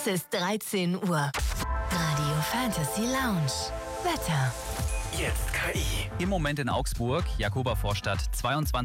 Es ist 13 Uhr. Radio Fantasy Lounge. Wetter. Jetzt KI. Im Moment in Augsburg, Jakoba Vorstadt, 22